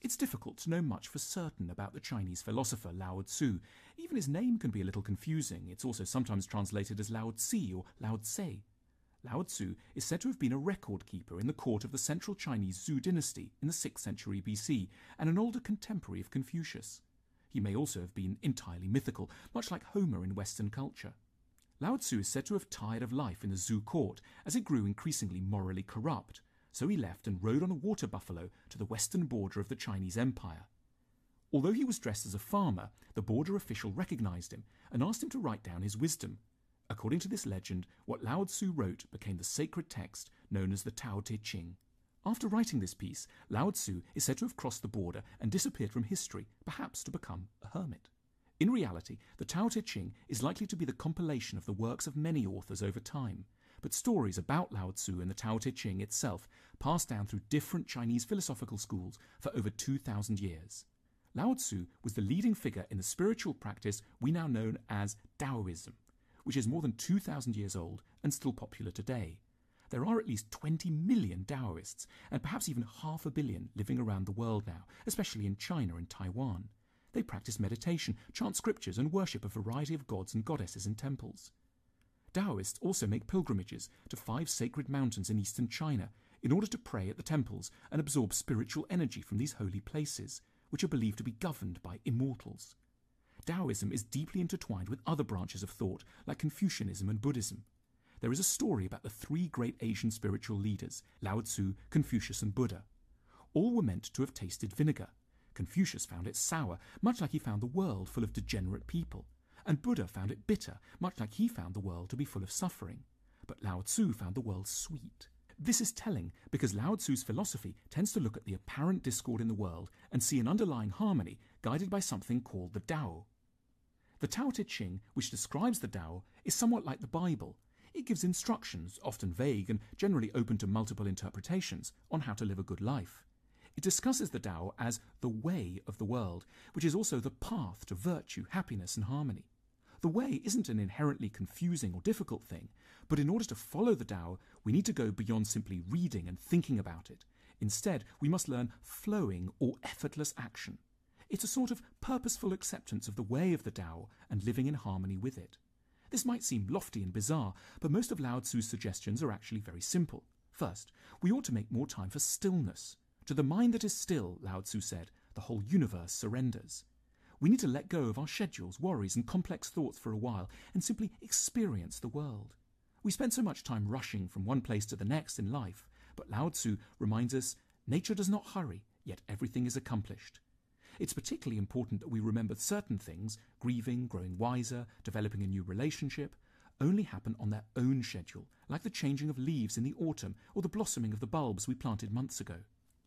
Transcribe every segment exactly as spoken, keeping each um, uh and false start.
It's difficult to know much for certain about the Chinese philosopher Lao Tzu. Even his name can be a little confusing. It's also sometimes translated as Lao Tzi or Lao Tse. Lao Tzu is said to have been a record keeper in the court of the central Chinese Zhou dynasty in the sixth century B C and an older contemporary of Confucius. He may also have been entirely mythical, much like Homer in Western culture. Lao Tzu is said to have tired of life in the Zhou court as it grew increasingly morally corrupt, so he left and rode on a water buffalo to the western border of the Chinese Empire. Although he was dressed as a farmer, the border official recognized him and asked him to write down his wisdom. According to this legend, what Lao Tzu wrote became the sacred text known as the Tao Te Ching. After writing this piece, Lao Tzu is said to have crossed the border and disappeared from history, perhaps to become a hermit. In reality, the Tao Te Ching is likely to be the compilation of the works of many authors over time, but stories about Lao Tzu and the Tao Te Ching itself passed down through different Chinese philosophical schools for over two thousand years. Lao Tzu was the leading figure in the spiritual practice we now know as Taoism, which is more than two thousand years old and still popular today. There are at least twenty million Taoists, and perhaps even half a billion living around the world now, especially in China and Taiwan. They practice meditation, chant scriptures, and worship a variety of gods and goddesses in temples. Taoists also make pilgrimages to five sacred mountains in eastern China in order to pray at the temples and absorb spiritual energy from these holy places, which are believed to be governed by immortals. Taoism is deeply intertwined with other branches of thought like Confucianism and Buddhism. There is a story about the three great Asian spiritual leaders, Lao Tzu, Confucius and Buddha. All were meant to have tasted vinegar. Confucius found it sour, much like he found the world full of degenerate people, and Buddha found it bitter, much like he found the world to be full of suffering. But Lao Tzu found the world sweet. This is telling because Lao Tzu's philosophy tends to look at the apparent discord in the world and see an underlying harmony guided by something called the Tao. The Tao Te Ching, which describes the Tao, is somewhat like the Bible. It gives instructions, often vague and generally open to multiple interpretations, on how to live a good life. It discusses the Tao as the way of the world, which is also the path to virtue, happiness and harmony. The way isn't an inherently confusing or difficult thing, but in order to follow the Tao, we need to go beyond simply reading and thinking about it. Instead, we must learn flowing or effortless action. It's a sort of purposeful acceptance of the way of the Tao and living in harmony with it. This might seem lofty and bizarre, but most of Lao Tzu's suggestions are actually very simple. First, we ought to make more time for stillness. To the mind that is still, Lao Tzu said, the whole universe surrenders. We need to let go of our schedules, worries and complex thoughts for a while and simply experience the world. We spend so much time rushing from one place to the next in life, but Lao Tzu reminds us, nature does not hurry, yet everything is accomplished. It's particularly important that we remember certain things, grieving, growing wiser, developing a new relationship, only happen on their own schedule, like the changing of leaves in the autumn or the blossoming of the bulbs we planted months ago.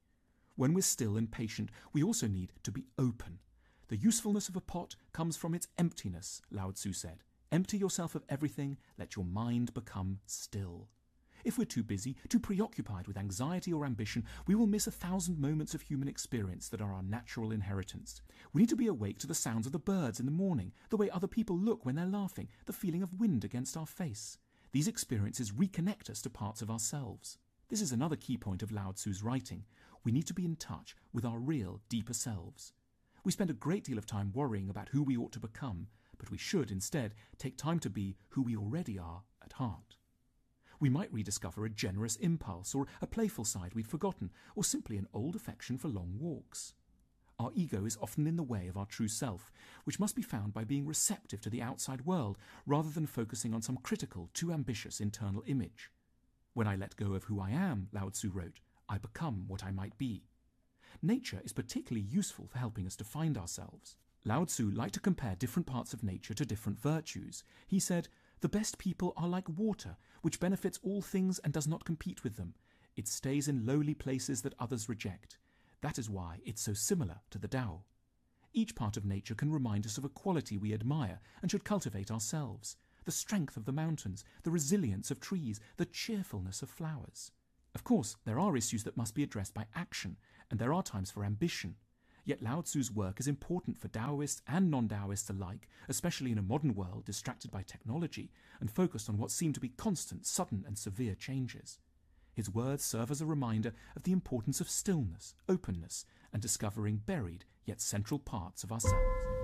When we're still and patient, we also need to be open. The usefulness of a pot comes from its emptiness, Lao Tzu said. Empty yourself of everything, let your mind become still. If we're too busy, too preoccupied with anxiety or ambition, we will miss a thousand moments of human experience that are our natural inheritance. We need to be awake to the sounds of the birds in the morning, the way other people look when they're laughing, the feeling of wind against our face. These experiences reconnect us to parts of ourselves. This is another key point of Lao Tzu's writing. We need to be in touch with our real, deeper selves. We spend a great deal of time worrying about who we ought to become, but we should instead take time to be who we already are at heart. We might rediscover a generous impulse or a playful side we'd forgotten, or simply an old affection for long walks. Our ego is often in the way of our true self, which must be found by being receptive to the outside world rather than focusing on some critical, too ambitious internal image. When I let go of who I am, Lao Tzu wrote, I become what I might be. Nature is particularly useful for helping us to find ourselves. Lao Tzu liked to compare different parts of nature to different virtues. He said, the best people are like water, which benefits all things and does not compete with them. It stays in lowly places that others reject. That is why it's so similar to the Tao. Each part of nature can remind us of a quality we admire and should cultivate ourselves. The strength of the mountains, the resilience of trees, the cheerfulness of flowers. Of course, there are issues that must be addressed by action, and there are times for ambition. Yet Lao Tzu's work is important for Taoists and non-Taoists alike, especially in a modern world distracted by technology and focused on what seem to be constant, sudden and severe changes. His words serve as a reminder of the importance of stillness, openness, and discovering buried yet central parts of ourselves.